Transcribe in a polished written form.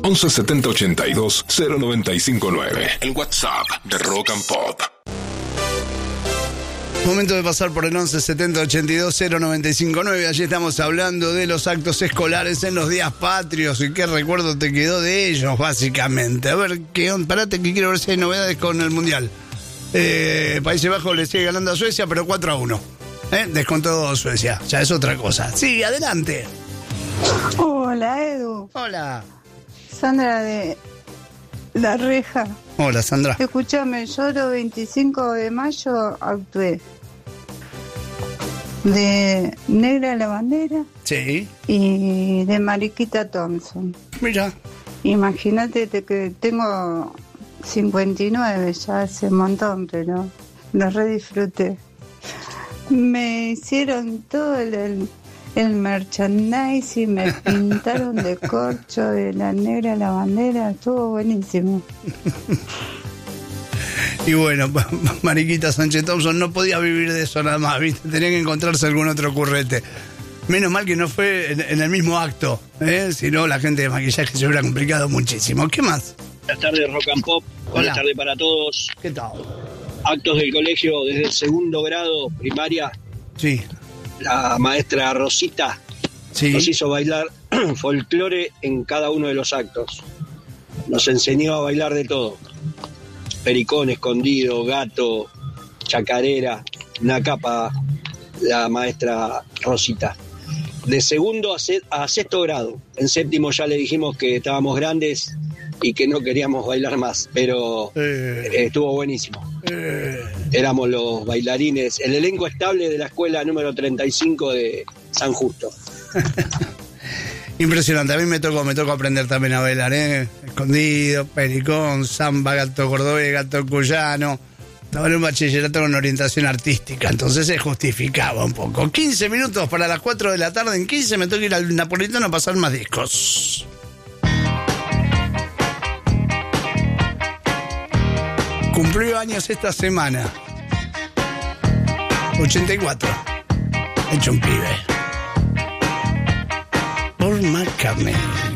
11 70 82 0959. El WhatsApp de Rock and Pop. Momento de pasar por el 11 70 82 0959. Allí estamos hablando de los actos escolares en los días patrios y qué recuerdo te quedó de ellos, básicamente. A ver, parate que quiero ver si hay novedades con el Mundial. Países Bajos le sigue ganando a Suecia, pero 4-1. Descontó Suecia, ya es otra cosa. Sí, adelante. Hola, Edu. Hola. Sandra de La Reja. Hola, Sandra. Escúchame, yo el 25 de mayo actué de Negra la Bandera. Sí. Y de Mariquita Thompson. Mira. Imagínate que tengo 59, ya hace un montón, pero lo re disfruté. Me hicieron todo el merchandising, me pintaron de corcho de la Negra la Bandera, estuvo buenísimo. Y bueno, Mariquita Sánchez Thompson no podía vivir de eso nada más, ¿viste? Tenía que encontrarse algún otro currete. Menos mal que no fue en el mismo acto, si no la gente de maquillaje se hubiera complicado muchísimo. ¿Qué más? Buenas tardes, Rock and Pop. Buenas tardes para todos. ¿Qué tal? Actos del colegio desde el segundo grado, primaria. Sí. La maestra Rosita nos hizo bailar folclore en cada uno de los actos. Nos enseñó a bailar de todo. Pericón, escondido, gato, chacarera, una capa, la maestra Rosita. De segundo a sexto grado. En séptimo ya le dijimos que estábamos grandes y que no queríamos bailar más, pero estuvo buenísimo. Éramos los bailarines, el elenco estable de la escuela número 35 de San Justo. Impresionante, a mí me tocó aprender también a bailar, escondido, pericón, samba, gato cordobés, gato cuyano. Estaba en un bachillerato con orientación artística, entonces se justificaba un poco. 15 minutos para las 4 de la tarde, en 15 me tengo que ir al Napolitano a pasar más discos. Cumplió años esta semana. 84. Hecho un pibe. Paul McCartney.